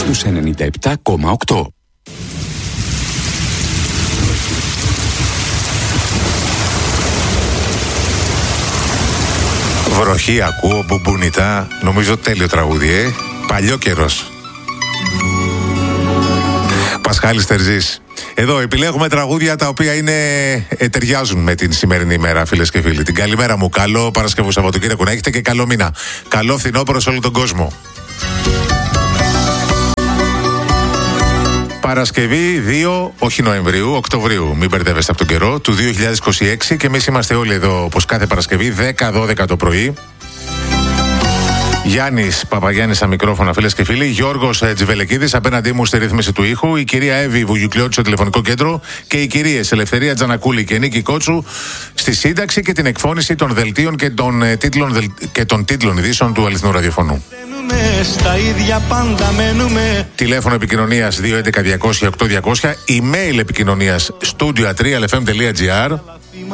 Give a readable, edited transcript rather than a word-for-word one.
στους 97,8. Βροχή ακούω, μπουμπουνιτά. Νομίζω τέλειο τραγούδι, παλιό καιρός. Πασχάλης Τερζής. Εδώ επιλέγουμε τραγούδια τα οποία ταιριάζουν με την σημερινή ημέρα, φίλες και φίλοι. Την καλημέρα μου. Καλό Παρασκευό Σαββατοκύριακο να έχετε και καλό μήνα. Καλό φθινόπωρο σε όλο τον κόσμο. Παρασκευή 2, όχι Νοεμβρίου, Οκτωβρίου, μην μπερδεύεστε από τον καιρό, του 2026 και εμείς είμαστε όλοι εδώ όπως κάθε Παρασκευή, 10-12 το πρωί. Γιάννης Παπαγιάννης στα μικρόφωνα, φίλες και φίλοι. Γιώργος Τζιβελεκίδης απέναντί μου στη ρύθμιση του ήχου. Η κυρία Εύη Βουγιουκλιώτη στο τηλεφωνικό κέντρο. Και οι κυρίες Ελευθερία Τζανακούλη και Νίκη Κότσου στη σύνταξη και την εκφώνηση των δελτίων και των τίτλων ειδήσεων του αληθινού ραδιοφωνού. Στα ίδια πάντα μένουμε. Τηλέφωνο επικοινωνίας 211-200-8200. Email επικοινωνίας studio@realfm.gr.